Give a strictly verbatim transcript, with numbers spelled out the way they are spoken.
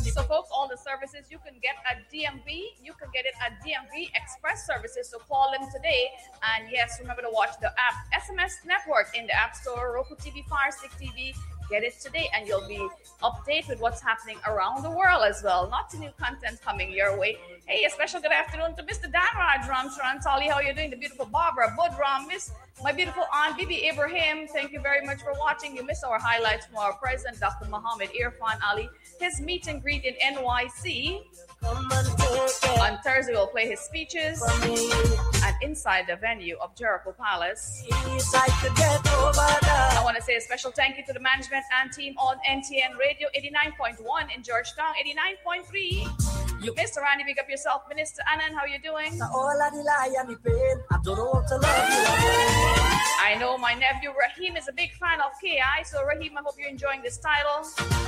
So, folks, all the services you can get at D M V, you can get it at D M V Express Services. So call them today. And yes, remember to watch the app S M S Network in the App Store, Roku T V, Fire Stick T V. Get it today, and you'll be updated with what's happening around the world as well. Lots of new content coming your way. Hey, a special good afternoon to Mister Dan Raj Ramcharan. Tali, how are you doing? The beautiful Barbara Budram, Miss my beautiful Aunt Bibi Ibrahim. Thank you very much for watching. You missed our highlights from our president, Doctor Muhammad Irfan Ali. His meet and greet in N Y C. On Thursday, we'll play his speeches. And inside the venue of Jericho Palace. I want to say a special thank you to the management and team on N T N Radio eighty-nine point one in Georgetown, eighty-nine point three. You Mister Randy, pick up yourself. Minister Annan, how you doing? I know my nephew Rahim is a big fan of K I, so Rahim, I hope you're enjoying this title.